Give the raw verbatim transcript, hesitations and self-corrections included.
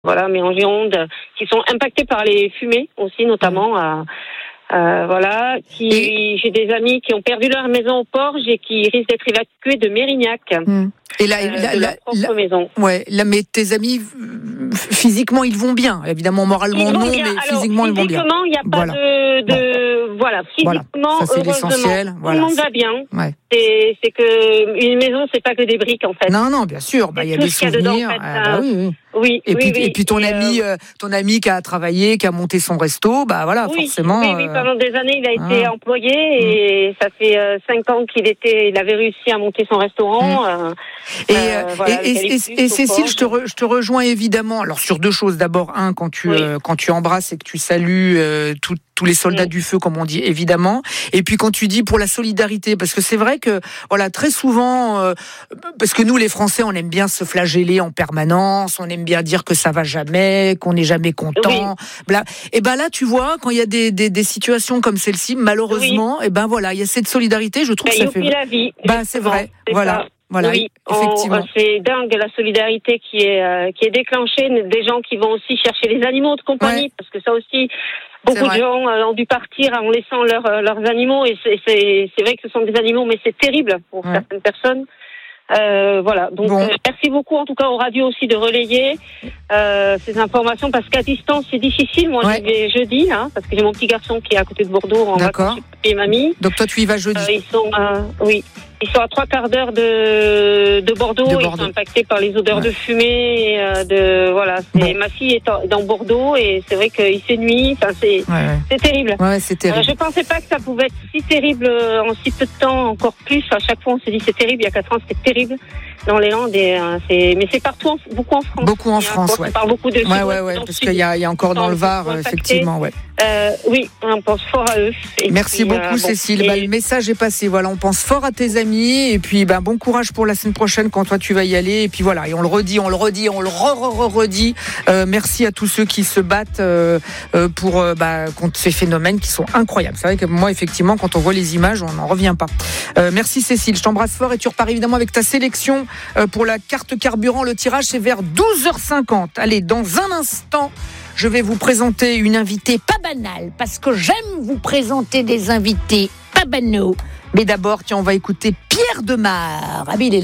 Voilà, mais en Gironde, qui sont impactés par les fumées aussi, notamment. Euh, euh, voilà, qui et... j'ai des amis qui ont perdu leur maison aux Porges et qui risquent d'être évacués de Mérignac. Mmh. Et là, euh, là, de là, leur propre là, maison. Ouais, là, mais tes amis, physiquement, ils vont bien. Évidemment, moralement, non, bien. mais Alors, physiquement, ils vont bien. Physiquement, il n'y a pas voilà. de, de bon. voilà. Physiquement, voilà. Ça, c'est l'essentiel. Tout voilà. le monde va bien. Ouais. C'est, c'est que une maison, c'est pas que des briques, en fait. Non, non, bien sûr. Bah, il y a des souvenirs. Dedans, en fait, ah, bah, oui, oui. Oui, et, oui, puis, oui. et puis ton et ami, euh... ton ami qui a travaillé, qui a monté son resto, bah voilà, oui, forcément. Oui, oui, euh... pendant des années, il a été ah. employé et mmh. ça fait euh, cinq ans qu'il était, il avait réussi à monter son restaurant. Mmh. Euh, et, euh, voilà, et, et, et, et Cécile, je te, re, je te rejoins évidemment. Alors sur deux choses. D'abord, un, quand tu, oui. euh, quand tu embrasses et que tu salues euh, tout, tous les soldats mmh. du feu, comme on dit, évidemment. Et puis quand tu dis pour la solidarité, parce que c'est vrai que voilà, très souvent, euh, parce que nous les Français, on aime bien se flageller en permanence, on aime bien dire que ça va jamais, qu'on n'est jamais content. Oui. Et ben là, tu vois, quand il y a des, des, des situations comme celle-ci, malheureusement, oui. et ben voilà, il y a cette solidarité. Je trouve ben, que ça fait. La vie. Ben, c'est vrai. C'est voilà. Ça. Voilà, oui, effectivement. On, c'est dingue la solidarité qui est euh, qui est déclenchée, des gens qui vont aussi chercher les animaux de compagnie, ouais. parce que ça aussi, beaucoup de gens euh, ont dû partir en laissant leur, euh, leurs animaux, et c'est, c'est, c'est vrai que ce sont des animaux, mais c'est terrible pour ouais. certaines personnes. Euh, voilà, donc bon. euh, merci beaucoup en tout cas aux radios aussi de relayer euh, ces informations, parce qu'à distance c'est difficile. Moi ouais. j'y vais jeudi là, parce que j'ai mon petit garçon qui est à côté de Bordeaux en vacances chez papi et mamie. Donc toi tu y vas jeudi. Euh, ils sont, euh, oui, ils sont à trois quarts d'heure de, de, Bordeaux, de Bordeaux. Ils sont impactés par les odeurs ouais. de fumée. Et, euh, de voilà, c'est, bon. Ma fille est en, dans Bordeaux et c'est vrai qu'il fait nuit. Enfin c'est, ouais, ouais. c'est terrible. Ouais, c'est terrible. Euh, je pensais pas que ça pouvait être si terrible en si peu de temps, encore plus. À chaque fois on se dit c'est terrible. Il y a quatre ans c'était terrible dans les Landes. Et, euh, c'est, mais c'est partout, en, beaucoup en France. Beaucoup en France, ouais. On parle beaucoup de. Ouais, ouais, ouais, parce qu'il y a, il y a encore dans le Var, effectivement, ouais. Euh, oui, on pense fort à eux. Et merci puis, beaucoup, euh, Cécile. bon, et... bah, le message est passé. Voilà, on pense fort à tes amis et puis bah, bon courage pour la semaine prochaine quand toi tu vas y aller. Et puis voilà, et on le redit, on le redit, on le re-re-re-redit. Euh, merci à tous ceux qui se battent euh, pour euh, bah, contre ces phénomènes qui sont incroyables. C'est vrai que moi, effectivement, quand on voit les images, on n'en revient pas. Euh, merci Cécile, je t'embrasse fort et tu repars évidemment avec ta sélection euh, pour la carte carburant. Le tirage c'est vers douze heures cinquante. Allez, dans un instant. Je vais vous présenter une invitée pas banale, parce que j'aime vous présenter des invités pas banaux. Mais d'abord, tiens, on va écouter Pierre Demar. Ah,